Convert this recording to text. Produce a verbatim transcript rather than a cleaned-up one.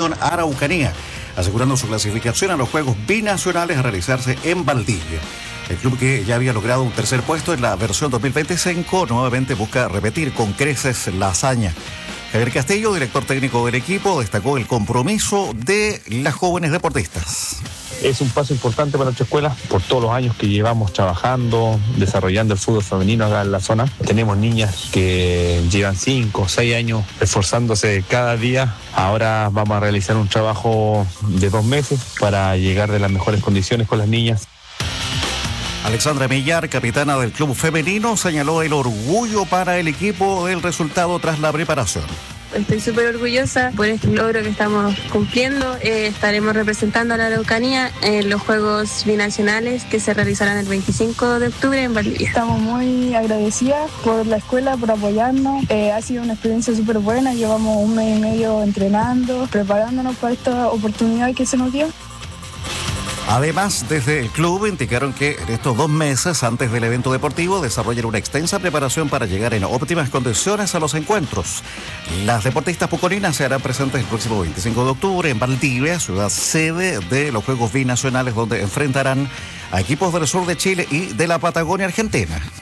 Unión Araucanía, asegurando su clasificación a los Juegos Binacionales a realizarse en Valdivia. El club, que ya había logrado un tercer puesto en la versión dos mil veinticinco, nuevamente busca repetir con creces la hazaña. Javier Castillo, director técnico del equipo, destacó el compromiso de las jóvenes deportistas. Es un paso importante para nuestra escuela por todos los años que llevamos trabajando, desarrollando el fútbol femenino acá en la zona. Tenemos niñas que llevan cinco o seis años esforzándose cada día. Ahora vamos a realizar un trabajo de dos meses para llegar de las mejores condiciones con las niñas. Alexandra Millar, capitana del club femenino, señaló el orgullo para el equipo del resultado tras la preparación. Estoy súper orgullosa por este logro que estamos cumpliendo. Eh, estaremos representando a la Araucanía en los Juegos Binacionales que se realizarán el veinticinco de octubre en Valdivia. Estamos muy agradecidas por la escuela, por apoyarnos. Eh, ha sido una experiencia súper buena. Llevamos un mes y medio entrenando, preparándonos para esta oportunidad que se nos dio. Además, desde el club indicaron que en estos dos meses antes del evento deportivo desarrollan una extensa preparación para llegar en óptimas condiciones a los encuentros. Las deportistas puconinas se harán presentes el próximo veinticinco de octubre en Valdivia, ciudad sede de los Juegos Binacionales, donde enfrentarán a equipos del sur de Chile y de la Patagonia Argentina.